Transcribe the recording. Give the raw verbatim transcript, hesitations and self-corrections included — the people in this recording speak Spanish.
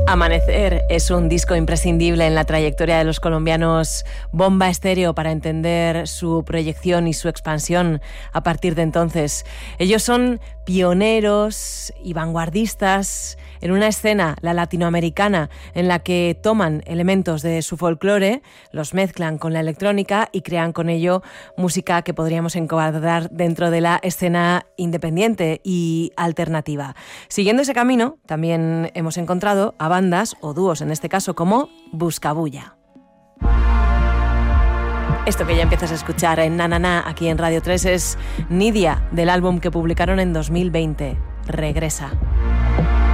Amanecer es un disco imprescindible en la trayectoria de los colombianos Bomba Estéreo para entender su proyección y su expansión a partir de entonces. Ellos son pioneros y vanguardistas en una escena, la latinoamericana, en la que toman elementos de su folclore, los mezclan con la electrónica y crean con ello música que podríamos encuadrar dentro de la escena independiente y alternativa. Siguiendo ese camino, también hemos encontrado a bandas o dúos, en este caso, como Buscabulla. Esto que ya empiezas a escuchar en Na Na Na aquí en Radio tres es Nidia, del álbum que publicaron en dos mil veinte, Regresa.